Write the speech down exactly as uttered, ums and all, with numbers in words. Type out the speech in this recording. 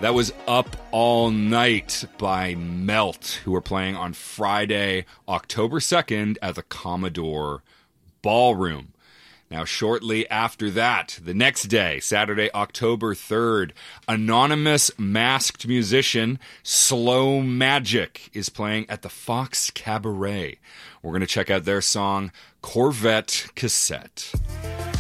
That was Up All Night by Melt, who are playing on Friday, October second at the Commodore Ballroom. Now, shortly after that, the next day, Saturday, October third, anonymous masked musician Slow Magic is playing at the Fox Cabaret. We're going to check out their song, Corvette Cassette.